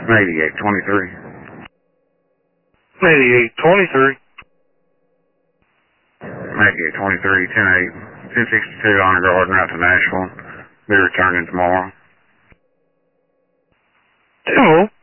8823. 8823. 8823, 10-8, 1062 Honor Guard route to Nashville. Be returning tomorrow. 10-0.